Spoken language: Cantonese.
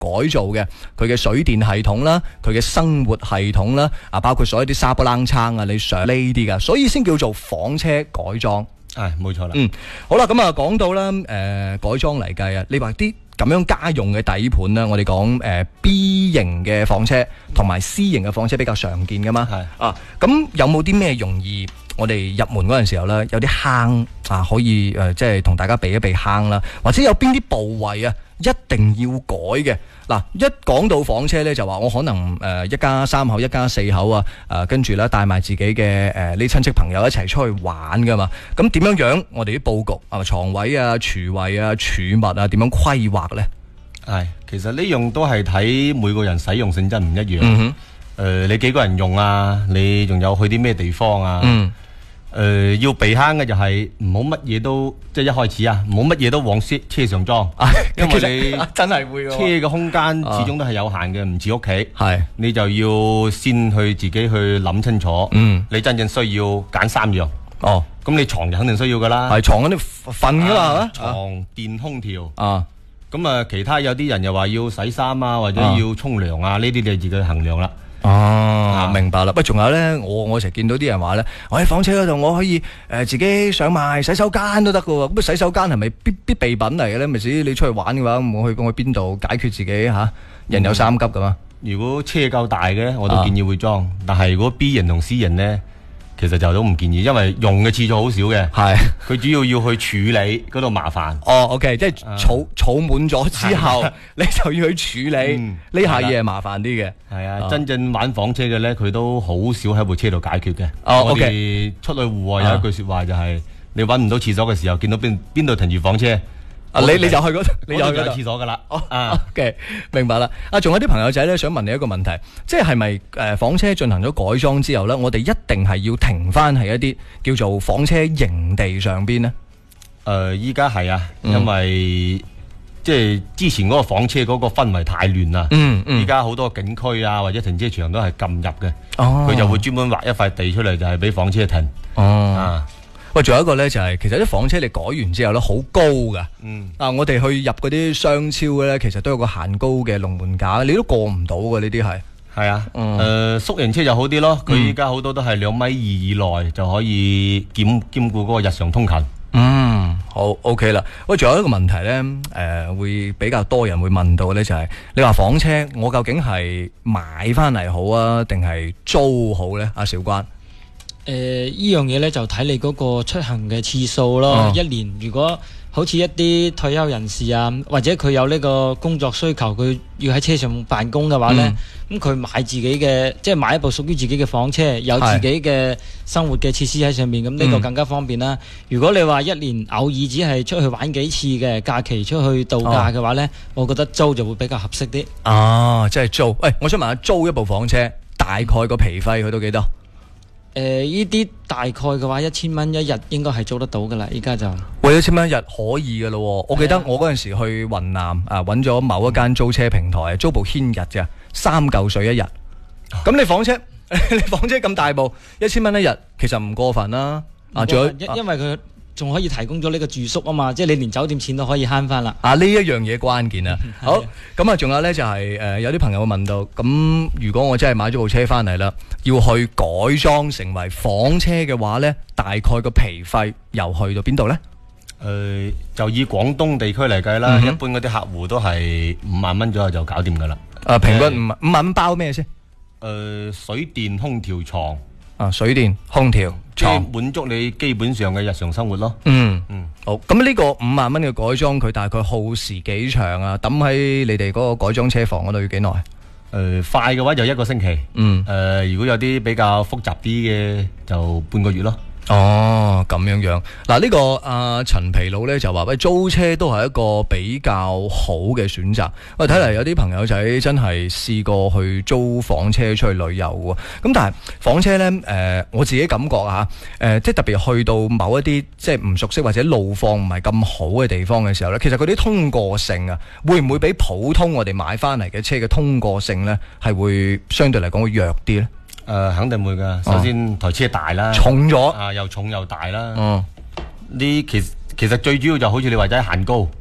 改造嘅，佢嘅水電系統啦，佢嘅生活系統啦，包括所有啲沙不冷撐啊，你上呢啲噶，所以先叫做房車改裝。 係冇錯啦。 好啦，咁啊講到啦，改裝嚟計啊，你話啲咁樣家用嘅底盤啦，我哋講B 型嘅房車同埋 C 型嘅房車比較常見噶嘛。係咁有冇啲咩容易我哋入門嗰陣時候咧，有啲坑可以即係同大家避一避坑啦，或者有邊啲部位啊一定要改嘅？嗱，一講到房車咧，就話我可能一家三口、一家四口啊，跟住咧帶埋自己嘅呢親戚朋友一齊出去玩噶嘛。咁點樣我哋啲佈局床位啊、廚位啊、儲物啊，點樣規劃咧？ 係，其實呢樣都係睇每個人使用性質唔一樣。你幾個人用啊？你仲有去啲咩地方啊？要避坑嘅就係唔好乜嘢都，即係一開始唔好乜嘢都往車上裝，因為你真係會車嘅空間始終都係有限嘅，唔似屋企。係你就要先去自己去諗清楚。你真正需要揀3樣。咁你床就肯定需要噶啦。係床肯定瞓噶啦，床、電、空調。咁啊，其他有啲人又話要洗衫啊，或者要沖涼啊，呢啲你自己去衡量啦。 明白啦。喂，仲有咧，我成日見到啲人話咧，我喺房車嗰度我可以自己上埋洗手間都得噶喎。咁洗手間係咪必備品嚟嘅咧？咪至你出去玩嘅話，我去邊度解決自己人有3急噶嘛？如果車夠大嘅，我都建議會裝。但係如果 B 型同 C 型咧，其實就都唔建議，因為用嘅次數好少嘅。係，佢主要要去處理嗰度麻煩。OK， 即係儲滿咗之後，你就要去處理呢下嘢，係麻煩啲嘅。係啊，真正玩房車嘅咧，佢都好少喺部車度解決嘅。我哋出去戶外有一句說話就係，你搵唔到廁所嘅時候，見到邊度停住房車。你就去嗰度，你就去廁所噶啦。OK， 明白啦。仲有啲朋友仔咧想問你一個問題，即係咪房車進行咗改裝之後咧，我哋一定係要停翻喺一啲叫做房車營地上邊呢？依家係啊，因為即係之前嗰個房車嗰個氛圍太亂啦。依家好多景區啊或者停車場都係禁入嘅。佢就會專門劃一塊地出嚟，就係俾房車停。喂，仲有一個咧，就係其實啲房車你改完之後咧，好高噶。我哋去入嗰啲商超咧，其實都有個限高嘅龍門架，你都過唔到嘅呢啲係。係啊，宿營車就好啲咯。佢依家好多都係2.2米以內就可以兼顧嗰個日常通勤。好 OK 啦。喂，仲有一個問題咧，會比較多人會問到咧，就係你話房車，我究竟係買翻嚟好啊，定係租好咧？阿小關。 呢樣嘢咧就睇你嗰個出行嘅次數咯。一年如果好似一啲退休人士啊，或者佢有呢個工作需求，佢要喺車上辦公嘅話咧，咁佢買自己嘅，即係買一部屬於自己嘅房車，有自己嘅生活嘅設施喺上面，咁呢個更加方便啦。如果你話一年偶爾只係出去玩幾次嘅假期出去度假嘅話咧，我覺得租就會比較合適啲。 即係租。喂，我想問下，租一部房車大概個皮費去到幾多？ 呢啲大概嘅話，1000蚊一日應該係租得到噶啦。依家就 1000蚊一日可以噶咯。我記得我嗰陣時去雲南揾咗某一間租車平台，租部軒逸咋，3嚿水一日。咁你房車咁大部，1000蚊一日，其實唔過分啦。仲有因為佢仲可以提供咗呢個住宿啊嘛，即係你連酒店錢都可以慳翻啦。 呢一樣嘢關鍵啊。好，咁仲有呢，就係有啲朋友會問到，咁如果我真係買咗部車翻嚟啦，要去改裝成為房車嘅話呢，大概個皮費又去到邊度呢？ 就以廣東地區嚟計啦，一般嗰啲客戶都係5萬蚊左右就搞掂噶啦。 平均5萬蚊包咩先？ 水電空調床。 水電空調床， 滿足你基本上嘅日常生活咯。 好。咁呢個5萬蚊嘅改裝，佢大概耗時幾長啊？抌喺你哋嗰個改裝車房嗰度要幾耐？ 快嘅話就1個星期。如果有啲比較複雜啲嘅，就半個月咯。咁樣。嗱，呢個陳皮佬呢就話，喂，租車都係一個比較好嘅選擇。喂，睇嚟有啲朋友仔真係試過去租房車出去旅遊喎。咁但係房車呢，我自己感覺即係特別去到某一啲即係唔熟悉或者路況唔係咁好嘅地方嘅時候呢，其實佢啲通過性會唔會比普通我哋買翻嚟嘅車嘅通過性呢係會相對嚟講會弱啲呢？肯定會噶。首先台車大啦， 重咗又重又大啦。其實最主要就好似你話齋限高，